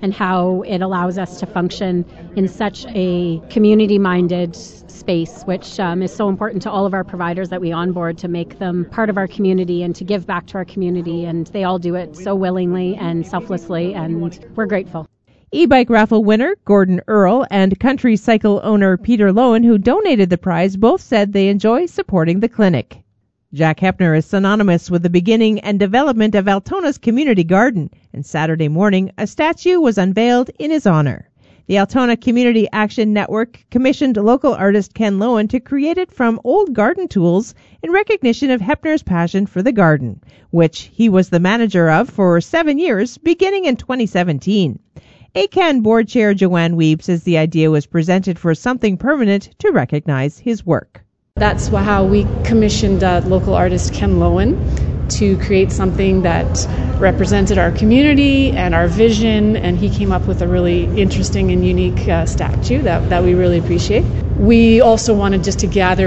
and how it allows us to function in such a community-minded space, which is so important to all of our providers that we onboard, to make them part of our community and to give back to our community. And they all do it so willingly and selflessly, and we're grateful. E-bike raffle winner Gordon Earl and country cycle owner Peter Lowen, who donated the prize, both said they enjoy supporting the clinic. Jack Hepner is synonymous with the beginning and development of Altona's community garden, and Saturday morning a statue was unveiled in his honor. The Altona Community Action Network commissioned local artist Ken Lowen to create it from old garden tools in recognition of Hepner's passion for the garden, which he was the manager of for 7 years, beginning in 2017. ACAN board chair Joanne Weeb says the idea was presented for something permanent to recognize his work. That's how we commissioned local artist Ken Lowen to create something that represented our community and our vision, and he came up with a really interesting and unique statue that we really appreciate. We also wanted just to gather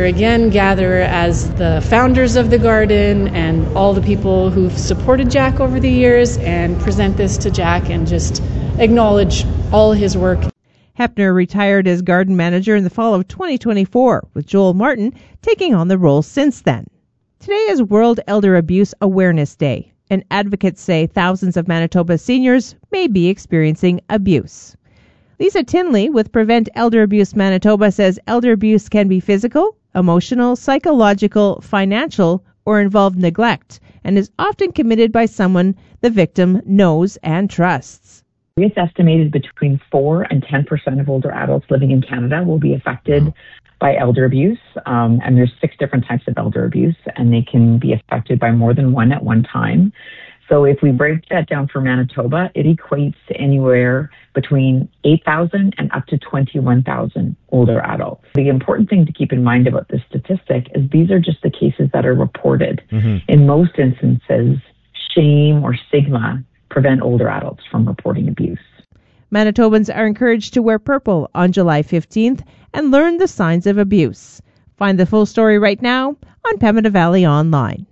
as the founders of the garden and all the people who've supported Jack over the years, and present this to Jack and just acknowledge all his work. Hepner retired as garden manager in the fall of 2024, with Joel Martin taking on the role since then. Today is World Elder Abuse Awareness Day, and advocates say thousands of Manitoba seniors may be experiencing abuse. Lisa Tinley with Prevent Elder Abuse Manitoba says elder abuse can be physical, emotional, psychological, financial, or involve neglect, and is often committed by someone the victim knows and trusts. It's estimated between 4 and 10% of older adults living in Canada will be affected by elder abuse. And there's 6 different types of elder abuse, and they can be affected by more than one at one time. So if we break that down for Manitoba, it equates to anywhere between 8,000 and up to 21,000 older adults. The important thing to keep in mind about this statistic is these are just the cases that are reported. In most instances, shame or stigma prevent older adults from reporting abuse. Manitobans are encouraged to wear purple on July 15th and learn the signs of abuse. Find the full story right now on Pembina Valley Online.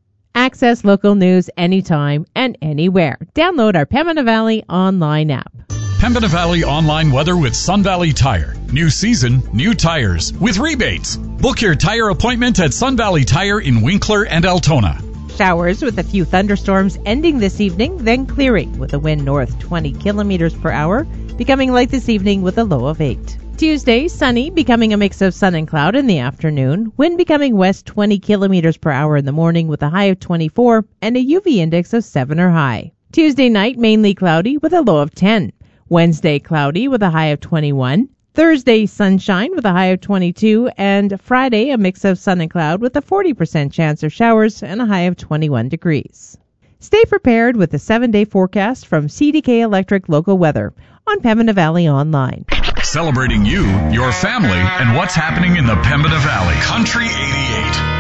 Access local news anytime and anywhere. Download our Pembina Valley Online app. Pembina Valley Online weather with Sun Valley Tire. New season, new tires with rebates. Book your tire appointment at Sun Valley Tire in Winkler and Altona. Showers with a few thunderstorms ending this evening, then clearing with a wind north 20 kilometers per hour, becoming light this evening with a low of 8. Tuesday, sunny, becoming a mix of sun and cloud in the afternoon, wind becoming west 20 kilometers per hour in the morning with a high of 24 and a UV index of 7 or high. Tuesday night, mainly cloudy with a low of 10. Wednesday, cloudy with a high of 21. Thursday, sunshine with a high of 22, and Friday, a mix of sun and cloud with a 40% chance of showers and a high of 21 degrees. Stay prepared with the 7-day forecast from CDK Electric Local Weather on Pembina Valley Online. Celebrating you, your family, and what's happening in the Pembina Valley. Country 88.